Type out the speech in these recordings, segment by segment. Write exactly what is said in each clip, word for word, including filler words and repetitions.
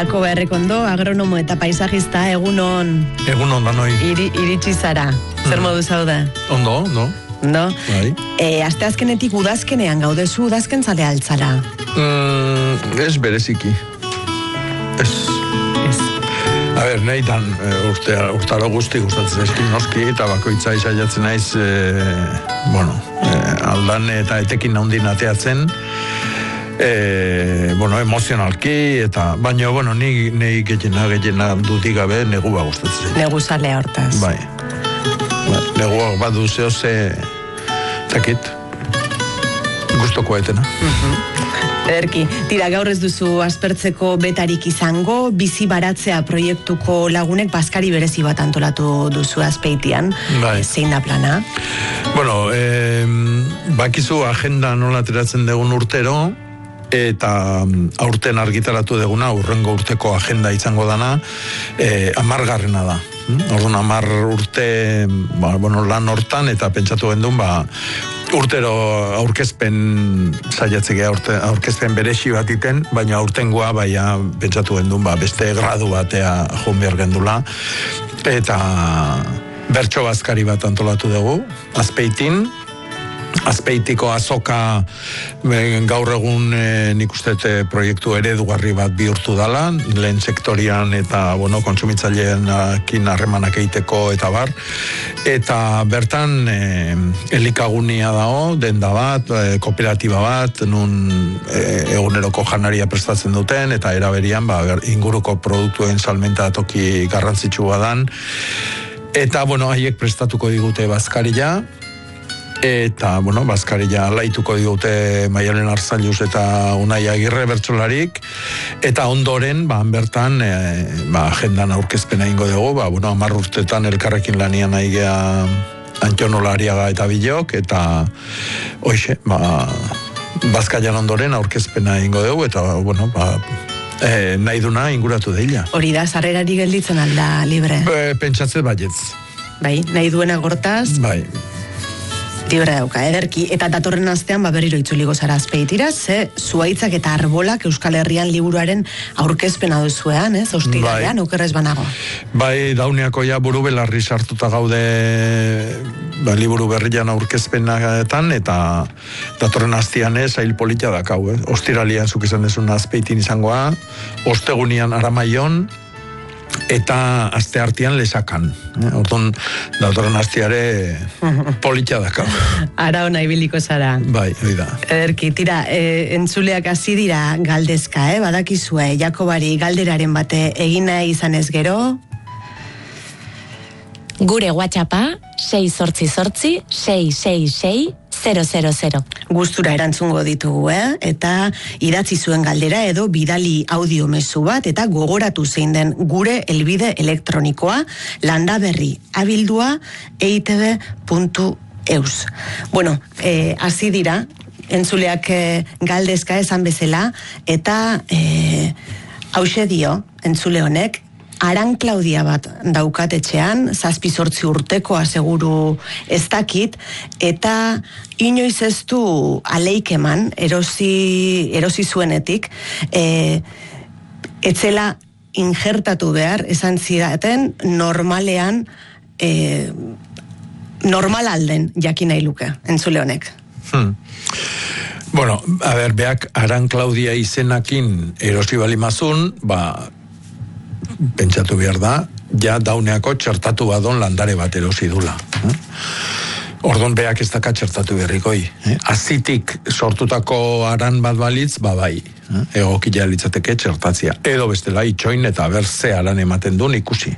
Jakoba Errekondo, agronomo eta paisajista, egunon... Egunon da noi. Iri, iritsi zara, zer Mm. modu zaude? Ondo, ondo. No? Bai. E, aste azkenetik udazkenean gaudezu, udazken zale altzara. Mm, ez bereziki. Ez. Ez. A ber, nahi dan, e, urte, urtaro guzti gustatzen eskin noski, eta bakoitza isaiatzen naiz, e, bueno, e, aldan eta etekin naundin ateatzen, e, bueno, emozionalki, eta, baina, bueno, ni, ni gehiena, gehiena dutik gabe negua gustatzen. Negu zalea hortaz. Bai. Ba, neguak badu zeo ze, zakit, gustoko etena. Ederki, tira, gaur ez duzu aspertzeko betarik izango, bizi baratzea proiektuko lagunek baskari berezi bat antolatu duzu Azpeitian. Bai. Zein da plana? Bueno, eh, bakizu agenda nola ateratzen dugun urtero, eta aurten argitaratu deguna, urrengo urteko agenda izango dana, eh, amargarrena da. Orduan amar urte, ba, bueno, lan hortan, eta pentsatu gendun, ba, urtero aurkezpen saiatzea urte aurkezpen beresi bat iten, baina aurtengoa baia pentsatu gendun, ba, beste gradu batea joan behar gendula, eta bertso bazkari bat antolatu dugu, Azpeitin, Azpeitiko azoka gaur egun e, nik uste proiektu eredugarri bat bihurtu dala, lehen sektorian eta bueno, kontsumitzaileekin harremanak egiteko eta bar, eta bertan e, elikagunia dago, denda bat, e, kooperatiba bat, nun e, eguneroko janaria prestatzen duten, eta eraberian ba, inguruko produktuen salmenta toki garrantzitsua dan, eta bueno, haiek prestatuko digute bazkaria, eta, bueno, bazkaria laituko digute Maialen Arzailuz eta Unai Agirre bertsolarik, eta ondoren, ba, bertan, e, ba, agendan aurkezpena ingo dugu, ba, bueno, amar urtetan elkarrekin lanian aigea Antxon Olariaga eta Bilok, eta, hoxe, ba, bazkaian ondoren aurkezpena ingo dugu, eta, bueno, ba, e, nahi duna inguratu deila. Hori da, sarrerari gelditzen alda libre. Be, pentsatze baietz. Bai, nahi duena gortaz. Bai. Libre dauka, ederki. Eta datorren astean, ba, berriro itzuliko zara Azpeitira, ze zuaitzak eta arbolak Euskal Herrian liburuaren aurkezpena duzuean, ez? Ostiralean, bai. Okerrez banago. Bai, dauneako ja buru belarri sartuta gaude ba, liburu berrian aurkezpenetan, eta datorren astean ez, ail polita dakau, eh? Ostiralean zuk izan dezun Azpeitin izangoa, ostegunian Aramaion, eta aste artean Lesakan. Eh? Orduan, datorren asteare politxa dakau. Ara ona ibiliko zara. Bai, hori da. Ederki, tira, e, entzuleak hasi dira galdezka, eh? Badakizue, Jakobari galderaren bate egin nahi izanez gero? Gure WhatsAppa, sei zortzi zortzi, sei sei sei, zero zero zero. Gustura erantzungo ditugu, eh? Eta idatzi zuen galdera edo bidali audio mezu bat, eta gogoratu zein den gure helbide elektronikoa, landaberri abildua eitb puntu eus. Bueno, eh, hasi dira, entzuleak eh, galdezka esan bezala, eta eh, hause dio, entzule honek, Aran Klaudia bat daukat etxean, zazpi zortzi urteko aseguru ez dakit, eta inoiz ez du aleik eman, erosi, erosi zuenetik, e, etzela injertatu behar, esan zidaten, normalean, e, normal alden jakin nahi luke, entzule honek. Hmm. Bueno, a ber, beak Aran Klaudia izenakin erosi balimazun, ba, pentsatu behar da, ja dauneako txertatu badon landare bat erosi dula. Eh? Ordon beak ez daka txertatu berrikoi. Eh? Azitik sortutako aran bat balitz, ba bai. Eh? Egokia litzateke txertatzia. Edo bestela itxoin eta berze aran ematen duen ikusi.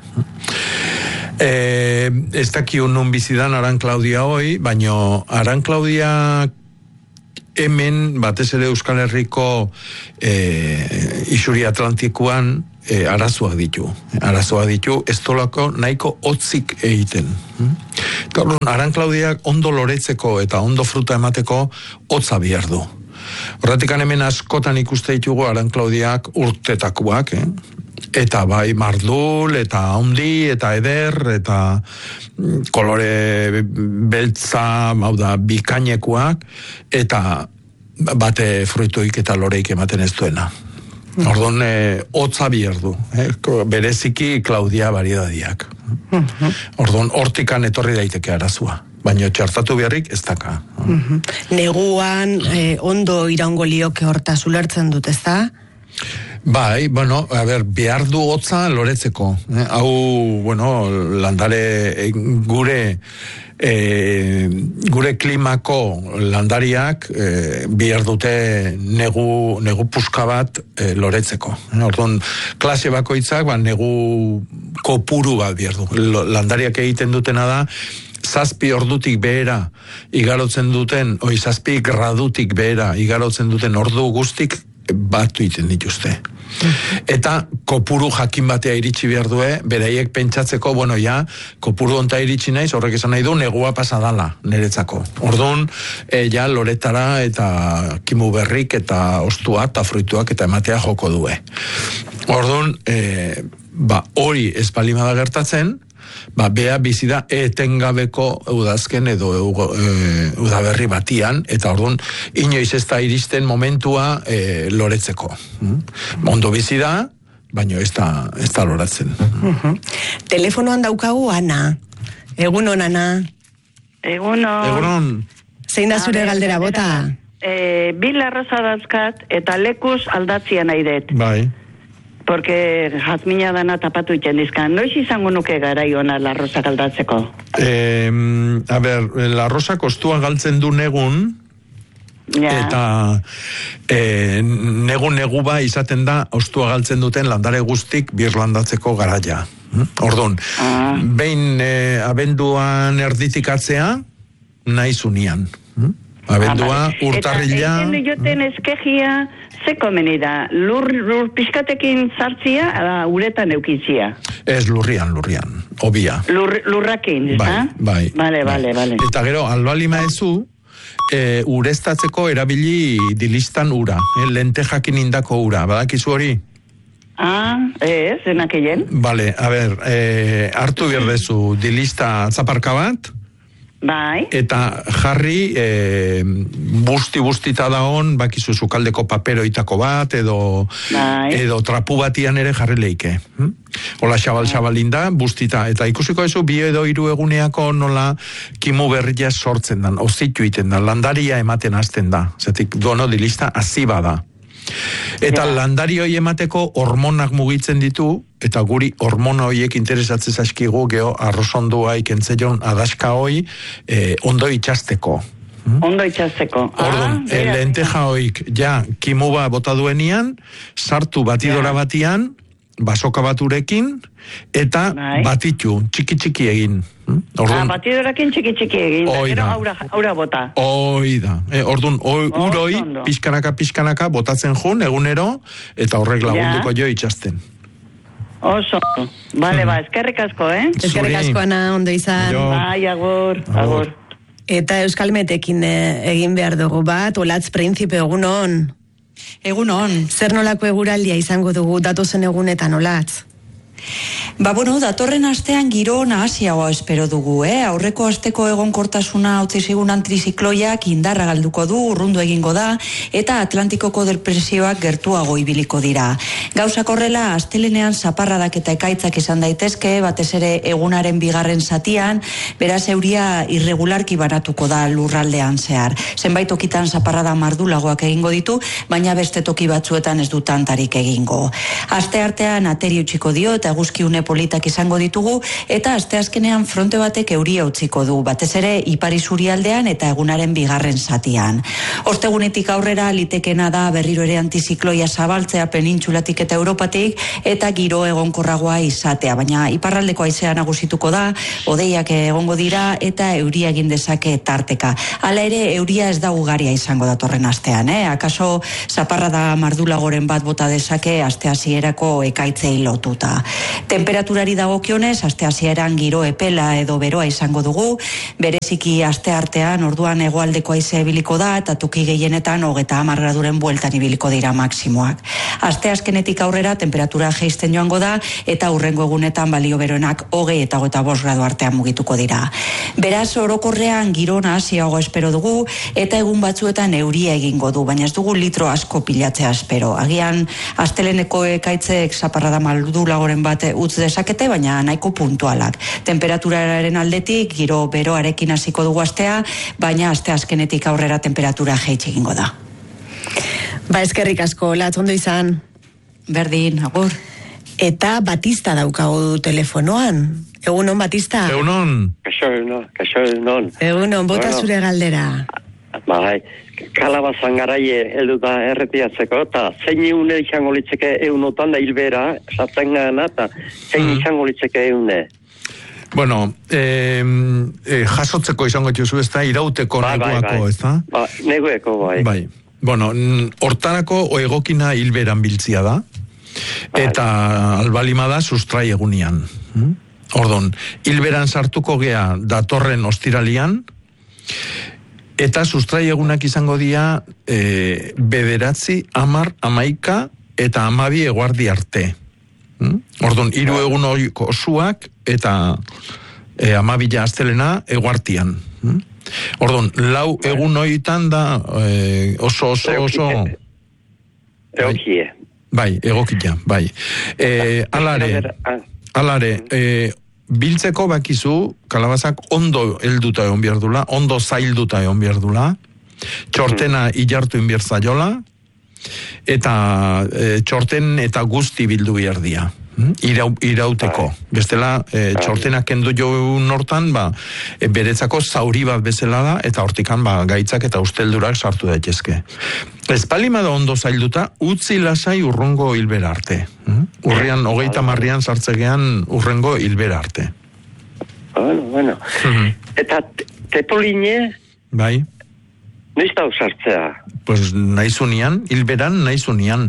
Eh, ez dakiun nun bizidan Aran Klaudia hoi, baino Aran Klaudia hemen batez ere Euskal Herriko eh, isuri Atlantikoan E, arazoak ditu. Arazoak ditu, ez dolako nahiko hotzik egiten. Hmm? Aran Klaudiak ondo loretzeko eta ondo fruta emateko hotza behar du. Horretikan hemen askotan ikuste ditugu Aran Klaudiak urtetakoak, eh? Eta bai mardul, eta handi, eta eder, eta kolore beltza, hau da, bikainekoak, eta bate fruituik eta loreik ematen ez duena. Orduan, e, hotza bierdu, eh? Bereziki Claudia Variedadiak. Orduan, hortikan etorri daiteke arazua. Baina txartatu beharrik ez daka. Neguan, eh, ondo iraungo lioke hortaz ulertzen dut, ez da? Bai, bueno, a ber, behar du hotza loretzeko. Eh? Hau, bueno, landare gure e, gure klimako landariak e, behar dute negu, negu puska bat e, loretzeko. Orduan, klase bakoitzak, ba, negu kopuru bat behar du. Landariak egiten dutena da, zazpi ordutik behera igarotzen duten, oi zazpi gradutik behera igarotzen duten ordu guztik batu iten dituzte. Eta kopuru jakin batea iritsi behar due, beraiek pentsatzeko, bueno, ja, kopuru onta iritsi naiz, horrek esan nahi du, negua pasadala, niretzako. Orduan, e, ja, loretara eta kimu berrik eta ostua eta fruituak eta ematea joko due. Orduan, e, ba, hori ez balimada gertatzen, ba, bea bizi da etengabeko udazken edo e, udaberri batian, eta orduan inoiz ez da iristen momentua e, loretzeko. Mm? Ondo bizi da, baina ez da, ez da loratzen. Uh-huh. Telefonoan daukagu Ana. Egunon, Ana. Egunon. Egunon. Zein da zure galdera bota? E, bil arroza dazkat eta lekuz aldatzia nahi dut. Bai. Porque jazmina dana tapatu iten dizkan. Noiz izango nuke garai ona larroza galdatzeko? Eh, a ber, larroza kostua galtzen du negun, ja. Eta e, negu-negu ba izaten da ostua galtzen duten landare guztik birlandatzeko garaia. Orduan, ah. behin e, abenduan erditikatzea, nahi zunian. Abendua, ah, urtarrila... Eta egin joten eskegia... Ze komeni da, lur, lur pizkatekin sartzia, ala uretan eukitzia? Ez lurrian, lurrian, obia. Lur, lurrakin, ez da? Bai, bai. Bale, bale, bale. Eta gero, albalima ezu, e, ureztatzeko erabili dilistan ura, e, lentejakin indako ura, badakizu hori? Ah, ez, zenakien? Bale, a ber, e, hartu birdezu dilista zaparka bat, bai. Eta jarri e, busti-bustita da hon, bakizu zukaldeko paperoitako bat, edo, bai. Edo trapu batian ere jarri leike. Hm? Ola xabal-xabalin da, bustita. Eta ikusiko ezu, bi edo hiru eguneako nola kimu berria sortzen dan, ozitu iten da, landaria ematen hasten da. Zetik, dono dilista hasi bada. Eta ja. Landari hoi emateko hormonak mugitzen ditu, eta guri hormona horiek interesatzen zaizkigu geho arrozondua ikentzeion adaska hoi eh, ondo itxasteko. Hmm? Ondo itxasteko. Orduan, ah, eh, lenteja hoik ja kimuba bota duenian, sartu batidora ja. Batian, basoka baturekin, eta bai. Batitu, txiki-txiki egin. Orduan, ah, batidorakin txiki-txiki egin, gero aura, aura bota. Hoi da. E, orduan, oi, oh, uroi, pixkanaka-pixkanaka botatzen jun, egunero, eta horrek lagunduko ja. Jo itxasten. Oso. Bale, hmm. ba, eskerrik asko, eh? Eskerrik asko, Ana, ondo izan. Jo. Bai, agur, agur. Eta Euskalmetekin eh, egin behar dugu bat, Olatz Printzipe, egunon. Egunon. Zer nolako eguraldia izango dugu datozen egunetan, Olatz? Ba, bueno, datorren astean giro nahasiagoa espero dugu, eh? Aurreko asteko egonkortasuna utzi zigun antrizikloiak indarra galduko du, urrundu egingo da, eta Atlantikoko depresioak gertuago ibiliko dira. Gauzak horrela, astelenean zaparradak eta ekaitzak izan daitezke, batez ere egunaren bigarren zatian, beraz euria irregularki banatuko da lurraldean zehar. Zenbait tokitan zaparrada mardulagoak egingo ditu, baina beste toki batzuetan ez du tantarik egingo. Aste artean ateri utziko dio eta eguzkiune politak izango ditugu, eta asteazkenean fronte batek euria utziko du, batez ere ipari zurialdean eta egunaren bigarren zatian. Ostegunetik aurrera litekena da berriro ere antizikloia zabaltzea penintxulatik eta Europatik, eta giro egonkorragoa izatea, baina iparraldeko haizea nagusituko da, hodeiak egongo dira eta euria egin dezake tarteka. Hala ere, euria ez da ugaria izango datorren astean, eh? Akaso zaparrada mardulagoren bat bota dezake aste hasierako ekaitzei lotuta. Temperaturari dagokionez, aste hasieran giro epela edo beroa izango dugu, bereziki aste artean orduan hegoaldeko haize ibiliko da eta toki gehienetan hogeita hamar graduren bueltan ibiliko dira maksimoak. Aste azkenetik aurrera temperatura jaisten joango da eta hurrengo egunetan balio beroenak hogei eta hogeita bost gradu artean mugituko dira. Beraz, orokorrean giro nahasiago espero dugu eta egun batzuetan euria egingo du, baina ez dugu litro asko pilatzea espero. Agian asteleneko ekaitzek zaparrada maldulagoren bat utz dezakete, baina nahiko puntualak. Temperaturaren aldetik giro beroarekin hasiko dugu astea, baina aste azkenetik aurrera temperatura jaitsi egingo da. Ba, eskerrik asko, Latz, ondo izan. Berdin, agur. Eta Batista daukagu telefonoan. Egunon, Batista? Egunon. Kaixo, egunon, kaixo, egunon. Egunon, bota Bueno. zure galdera. Bai, kalabazan garaie heldu da erretiatzeko, eta zein eune izango litzeke eunotan da hilbera, sartzen gana, eta zein Mm. izango litzeke eune. Bueno, eh, eh, jasotzeko izango dituzu, ez da, irauteko Bai, bai, neguako, bai. ez da? Ba, negueko, bai. Bai. Bueno, mm, hortarako egokina hilberan biltzia da, Bai. eta albalima da sustrai egunian. Mm? Ordon, hilberan sartuko gea datorren ostiralian, eta sustrai egunak izango dira e, bederatzi, amar, amaika eta amabi eguardi arte. Mm? Ordon, hiru egun horiko osuak eta e, amabila astelena eguartian. Mm? Ordon, lau egun horietan da e, oso, oso, oso... Egokie. Bai, egokia, bai. E, alare, Ah, alare, e, biltzeko bakizu, kalabazak ondo helduta egon behar dula, ondo zailduta egon behar dula, txortena ilartu inbier zaiola, eta e, txorten eta guzti bildu behar dia. Irau, irauteko. Bestela, e, txortenak kendu jo nortan, ba, e, beretzako zauri bat bezala da, eta hortikan ba, gaitzak eta usteldurak sartu daitezke. Espalima da ondo zailduta, utzi lasai urrengo hilbera arte. Urrian, hogeita marrian sartzegean urrengo hilbera arte. bueno, bueno. Eta te- tepoline, Bai, noiz da usartzea? pues naizunian, hilberan naizunian.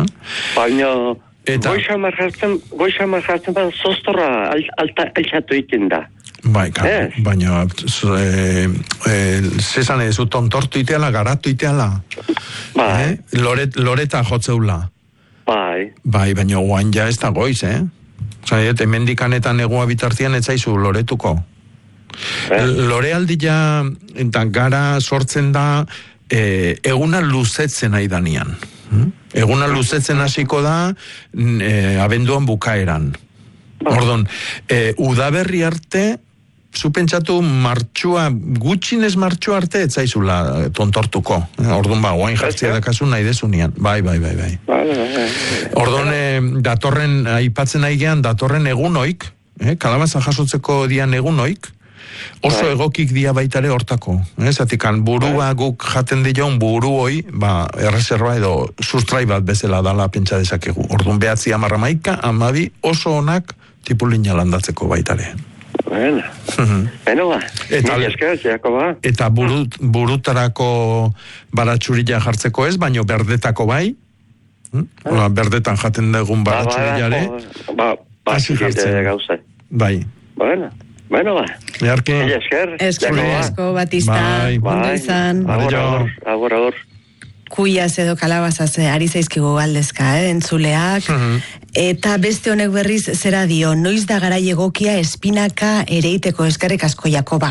Baina, Eta- goizamar jartzen, goizamar jartzen bat zoztorra al, alta, altxatu iten da. Bai, ka, Ez. baina e, e, zesan ezu tontortu iteala, garatu iteala. Bai, Eh? Loret, loreta jotzeula. bai. Bai, baina guain ja ez da goiz, eh? Osa, emendikanetan egua bitartian etzaizu loretuko. Eh? Lore aldi ja, eta gara sortzen da, e, eguna luzetzen nahi danian. Hm? Eguna luzetzen hasiko da, n- e, abenduan bukaeran. Ordon, e, udaberri arte, zu pentsatu martxua, gutxinez martxua arte, etzaizula tontortuko. Eh, Ordon, ba, guain jartzia dakazu nahi dezunean. Bai, bai, bai, bai. Bai, bai, bai. Ordon, eh, datorren, aipatzen nahi gean, datorren egunoik, eh, kalabaza jasotzeko dian egunoik, oso Bai. egokik dia baitare hortako. Eh, zatikan, burua guk jaten dion buru hoi, ba, erreserba edo sustrai bat bezala dala pentsa dezakegu. Ordun, behatzi amarra maika, amabi oso onak tipulina landatzeko baitare. Bueno, bueno, ba. Eta- Mila esker, Jakoba. Eta buru, burutarako baratxurila jartzeko ez, baino berdetako bai. Hm? Ola, berdetan jaten dugun baratxurilare. Ba, ba, Hasi zikite jartzen. gauza. Bai. Bueno, bueno, ba. Earki, Mila esker. Eskerrik Jakoba. asko, Batista. Bai. Ondo izan. Bai. Agur, agur, agur, agur. Kuiaz edo kalabazaz eh, ari zaizkigu galdezka, eh, entzuleak. Eta beste honek berriz zera dio, noiz da garai egokia espinaka ereiteko. Eskerrik asko, Jakoba.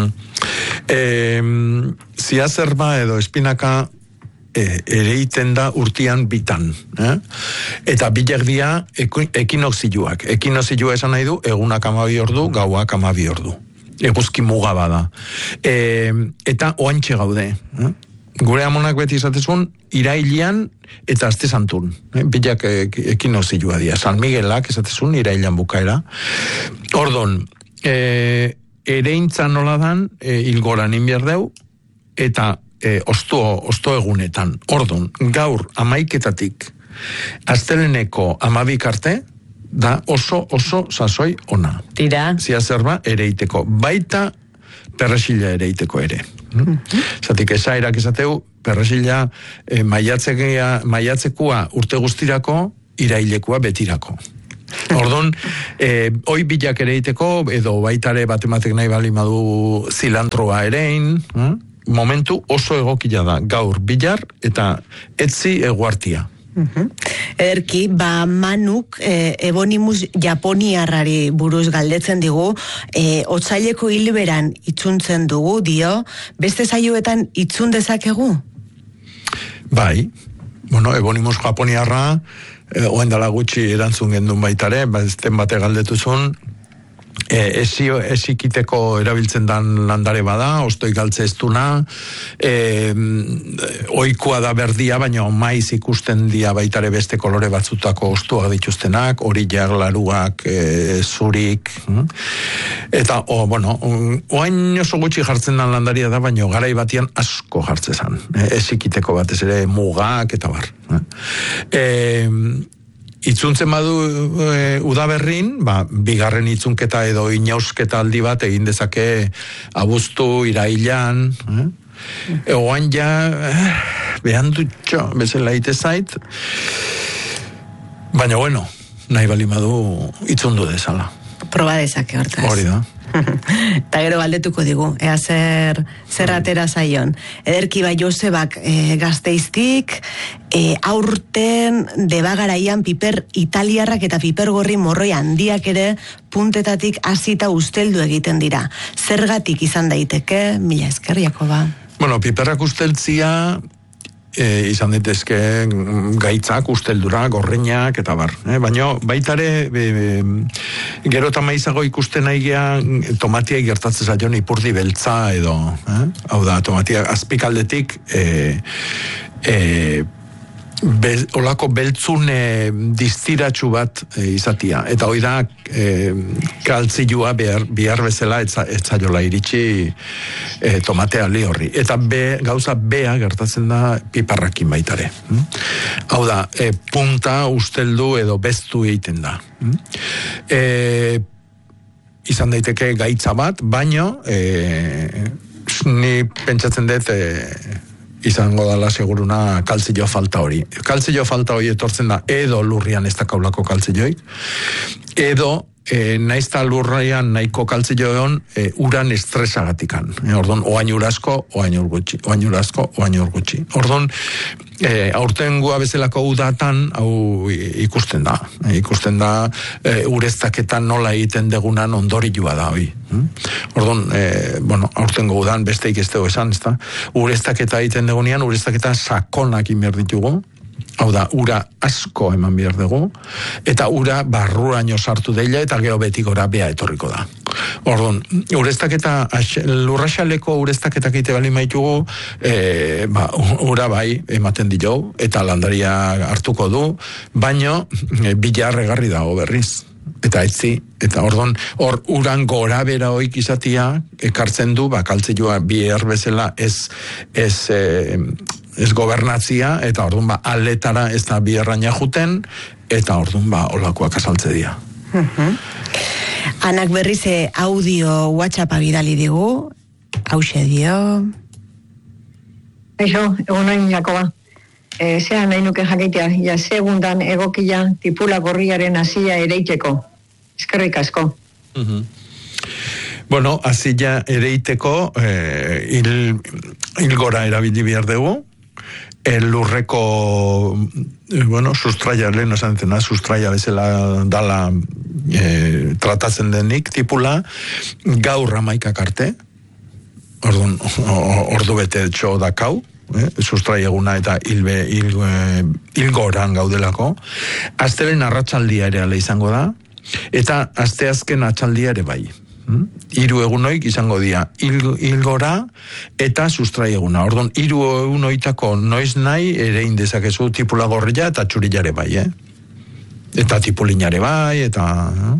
e, ziazerba edo espinaka e, ereiten da urtian bitan. Eh? Eta bilek dia eku- ekinoxiluak. Ekinozilua esan nahi du, egunak amabi ordu, gauak amabi ordu. Eguzki muga bada. E, eta oantxe gaude. Eh? Gure amonak beti izatezun, irailian eta azte santun. Eh? Bilak ek, ekinozilua dia. San Miguelak izatezun, irailian bukaera. Ordon, e, ereintza nola dan, e, ilgoran inbierdeu, eta e, osto, osto egunetan. Ordon, gaur amaiketatik asteleneko amabik arte, da oso, oso sasoi ona. Tira. Zia zerba ereiteko. Baita perresila ereiteko ere. Mm? Zatik esairak esateu, perresila e, maiatzekea, maiatzekua urte guztirako, irailekua betirako. Orduan, eh, oi bilak ere iteko, edo baitare batematek nahi bali madu zilantroa erein, hm? Momentu oso egokila da, gaur bilar eta etzi eguartia. Uh-huh. Ederki, ba Manuk e, Ebonimus Japoniarrari buruz galdetzen digu, e, otsaileko hilberan itzuntzen dugu, dio, beste saioetan itzun dezakegu? Bai, bueno, Ebonimus Japoniarra, e, oen dala gutxi erantzun gendun baitare, ba, ezten bate galdetuzun, E, esi, esikiteko erabiltzen dan landare bada, ostoi galtze estuna, e, oikoa da berdia, baina maiz ikusten dia baitare beste kolore batzutako ostuak dituztenak, orilak, laruak, e, zurik, eta, o, bueno, oain oso gutxi jartzen dan landaria da, baina garai batian asko jartzezan, e, esikiteko batez ere mugak eta bar. E, Itzuntzen badu e, udaberrin, ba, bigarren itzunketa edo inausketa aldi bat egin dezake abuztu, irailan, eh? Egoan ja, eh, behan dutxo, bezala ite zait, baina bueno, nahi bali badu itzundu dezala. Proba dezake hortaz. Hori da. Eta gero galdetuko digu, ea zer, zer atera zaion. Ederki bai Josebak e, Gazteiztik, e, aurten debagaraian piper italiarrak eta piper gorri morroi handiak ere puntetatik hasita usteldu egiten dira. Zergatik izan daiteke, mila esker, Jakoba. Bueno, piperrak usteltzia, E, izan daitezke gaitzak, usteldura, gorreinak eta bar. Eh? Baina baitare e, e, gero eta maizago ikusten naigea tomatia gertatzen zaion ipurdi beltza edo. Eh? Hau da, tomatia azpikaldetik e, e, be, olako beltzune distiratsu bat e, izatia. Eta hoi da e, kaltzilua behar, behar bezala etzaiola iritsi e, tomatea li horri. Eta be, gauza bea gertatzen da piparrakin baitare. Hm? Hau da, e, punta usteldu edo beztu egiten da. Hm? E, izan daiteke gaitza bat, baino e, ni pentsatzen dut e, izango dala seguruna kaltzillo falta hori. Kaltzillo falta hori etortzen da edo lurrian ez da kaulako kaltzilloik, edo e, naizta lurrian nahiko kaltzillo egon e, uran estresagatikan. E, Ordon, oain urasko, oain urgutxi, oain urasko, oain urgutxi. Ordon, e, aurten gua bezalako udatan, hau ikusten da. E, ikusten da e, ureztaketan nola egiten degunan ondorioa da hoi. Ordon, e, bueno, aurtengo udan besteik ez dugu esan, ez da? Ureztaketa egiten degunean, ureztaketa sakonak inber ditugu, hau da, ura asko eman behar dugu, eta ura barruraino sartu deila, eta gero beti gora bea etorriko da. Ordon, ureztaketa, lurraxaleko ureztaketak egite bali maitugu, e, ba, ura bai ematen dio, eta landaria hartuko du, baino, e, bilar egarri dago berriz. Eta etzi, eta ordon, hor uran gora bera hoik izatia, ekartzen du, ba, kaltzilloa biher bezala ez, ez, e, ez gobernatzia, eta ordun, ba, aletara ez da biherraina juten, eta ordun, ba, olakoak asaltze dira. Uh-huh. Anak berriz audio WhatsAppa bidali digu, hause dio. Eixo, egunoin Jakoba. E, zean nahi nuke jakitea, ja segundan egokila tipula gorriaren hasia ereiteko. Eskerrik asko. Uh-huh. Bueno, hasia ereiteko eh, hil, hilgora erabili behar dugu, el lurreko eh, bueno, sustraia, lehen esan zena, sustraia bezala dala eh, tratatzen denik tipula, gaur amaikak arte, orduan, ordu bete txo dakau, Eh, sustrai eguna eta hilbe hil, hilgoran gaudelako. Astelen arratsaldia ere ala izango da, eta asteazken atxaldia ere bai. Hmm? Hiru egunoik izango dira hilgora eta sustrai eguna. Orduan, hiru egunoitako noiz nahi ere indezakezu tipula gorria eta txurillare bai, eh? Eta tipulinare bai, eta...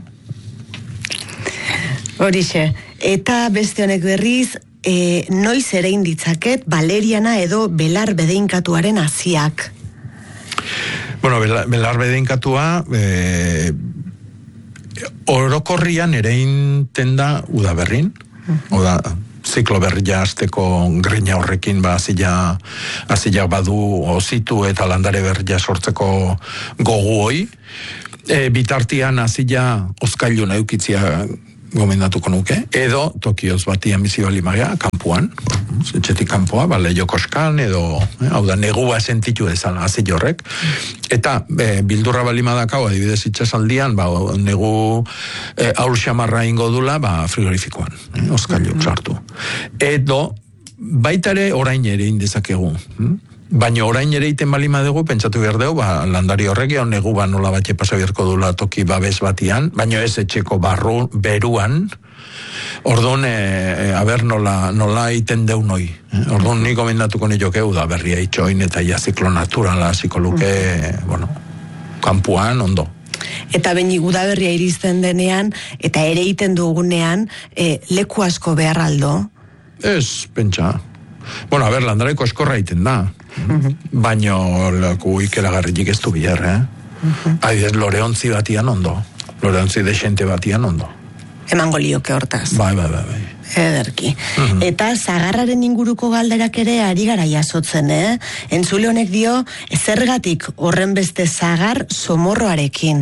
Horixe, eta beste honek berriz, E, noiz ere inditzaket valeriana edo belar bedeinkatuaren hasiak. Bueno, belar, belar bedeinkatua e, orokorrian ere inten da udaberrin, uh-huh. Oda, ziklo berria azteko grina horrekin ba azila, azila badu ozitu eta landare berria sortzeko gogu hoi. E, bitartian azila ozkailun eukitzia gomendatuko nuke, edo Tokioz batian bizi bali magia, kanpoan, etxetik kanpoa, bale jokoskan, edo, eh, hau da, negua sentitu ezan azil horrek, eta e, bildurra bali madakau, adibidez itxasaldian, ba, negu e, aur xamarra ingo dula, ba, frigorifikoan, eh, ozkailun sartu. Edo, baitare orain ere indezakegu, hm? Baina orain ere iten balima dugu, pentsatu behar dugu, ba, landari horrek, egon negu ba nola batxe pasa beharko dula toki babes batian, baina ez etxeko barru, beruan, orduan, e, e, aber nola, nola iten deu noi. Eh? Orduan, niko mendatuko nioke, da berria itxoin, eta ja ziklo naturala, ziko luke, mm. bueno, kampuan, ondo. Eta behin udaberria iristen denean, eta ere iten dugunean, e, leku asko behar aldo? Ez, pentsa. Bueno, a ber, landareko eskorra iten da. Uh-huh. Baino, leku ikeragarrik ez du bihar, eh? Uh-huh. Adidez, loreontzi batian ondo. Loreontzi desente batian ondo. Emango lioke hortaz. Bai, bai, bai, bai. Ederki. Uh-huh. Eta zagarraren inguruko galderak ere ari gara jasotzen, eh? Entzule honek dio, zergatik horren beste zagar somorroarekin?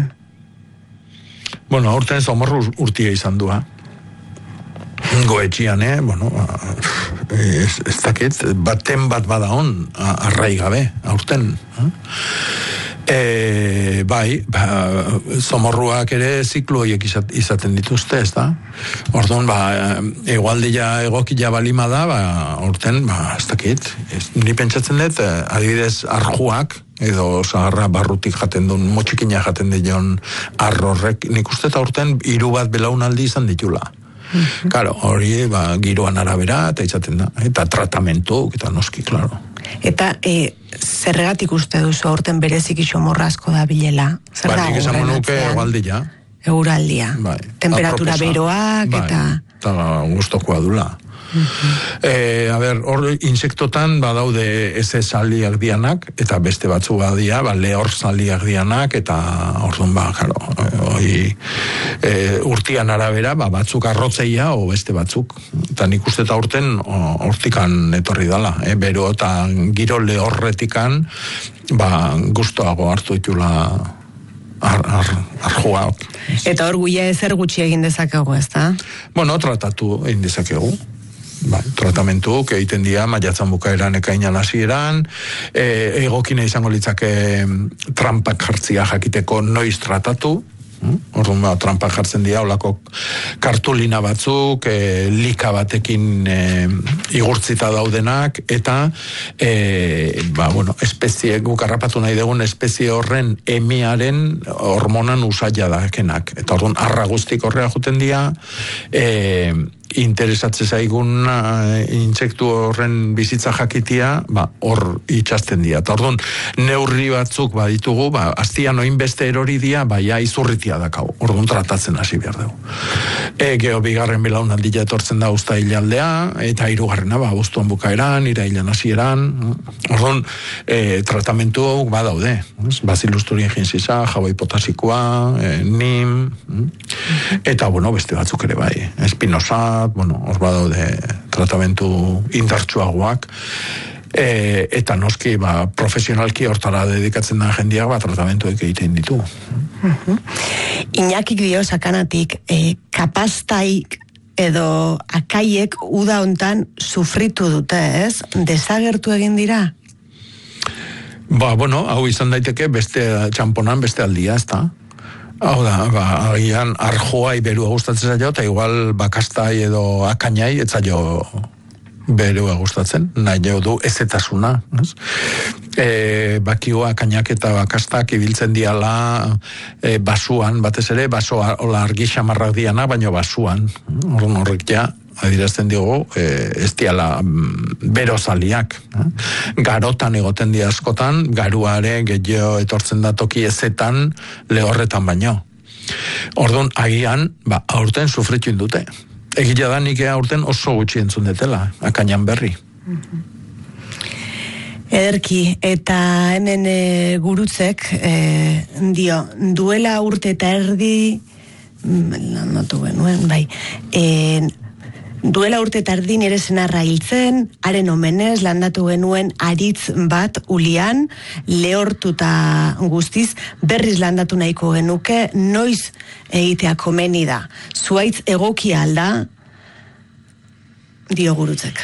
Bueno, aurten somorro urtia izan dua. Goetxian, eh? Bueno, ez, ez dakit, baten bat bada hon, arrai gabe, aurten. Eh? E, bai, ba, somorruak ere zikloiek izaten dituzte, ez da? Orduan, ba, egualdia egokia balima da, ba, aurten, ba, ez dakit. Ez, ni pentsatzen dut, adibidez, arjuak, edo zaharra barrutik jaten duen, motxikina jaten dion arrorrek, nik uste eta aurten hiru bat belaunaldi izan ditula. Claro, hori ba, giroan arabera eta izaten da, eta tratamentu eta noski, claro. Eta e, zerregatik uste duzu aurten berezik isomorra asko da bilela? Zer ba, da nik esan manuke egualdia. Euraldia. Bai, temperatura aproposa. Beroak, bai, eta... Eta gustokoa dula. Uh-huh. E, a ber, hor insektotan badaude eze saliak dianak, eta beste batzu badia, ba, lehor saliak dianak, eta orduan ba, jaro, hoi e, urtian arabera, ba, batzuk arrotzeia, o beste batzuk. Eta nik uste eta urten hortikan etorri dala, e, bero eta giro lehorretikan, ba, gustoago hartu itula ar, ar, arjoa. Eta hor guia ezer gutxi egin dezakegu, ez da? Bueno, tratatu egin dezakegu. Ba, tratamentu, egiten dira, maiatzan bukaeran ekainan hasieran, e, egokina izango litzake trampak jartzia jakiteko noiz tratatu, orduan ba, trampak jartzen dira, olako kartulina batzuk, e, lika batekin e, igurtzita daudenak, eta e, ba, bueno, espezie, guk harrapatu nahi dugun espezie horren emiaren hormonan usaila dakenak, eta orduan arra guztik horrea juten dira, e, interesatze zaigun uh, intsektu horren bizitza jakitia, ba, hor itxasten dira. Eta orduan, neurri batzuk baditugu, ba, aztian oin beste erori dia, ba, ja, izurritia dakau. Orduan, tratatzen hasi behar dugu. E, geho, bigarren belaunaldia etortzen da usta hilaldea, eta hirugarrena, ba, abuztuan bukaeran, irailan hasieran. Orduan, e, tratamentu badaude. Bacillus thuringiensis, jaboi potasikoa, e, nim, eta, bueno, beste batzuk ere bai. Espinosa, bueno, hor badaude tratamentu indartsuagoak, e, eta noski, ba, profesionalki hortara dedikatzen da jendeak, ba, tratamentuek egiten ditu. Uh-huh. Iñakik dio sakanatik, e, kapaztaik edo akaiek uda hontan sufritu dute, ez? Desagertu egin dira? Ba, bueno, hau izan daiteke beste txamponan beste aldia, ez da? Hau da, ba, agian arjoa iberua gustatzen zaio, eta igual bakastai edo akainai, ez zaio berua gustatzen, nahi jo du ezetasuna. E, bakioa, akainak eta bakastak ibiltzen diala e, basuan, batez ere, basoa hola argi xamarrak diana, baino basuan. Horren horrek ja, adirazten digu, e, ez diala berozaliak. Eh? Garotan egoten di askotan, garuare gehiago etortzen da toki ezetan, lehorretan baino. Orduan, agian, ba, aurten sufritu indute. Egia da nik aurten oso gutxi entzun detela, akainan berri. Ederki, eta hemen e, gurutzek, e, dio, duela urte eta erdi, notu genuen, bai, e, Duela urte tardin ere senarra hiltzen, haren omenez landatu genuen aritz bat ulian, lehortuta guztiz, berriz landatu nahiko genuke, noiz egitea komeni da. Zuaitz egokia alda, dio Gurutzek.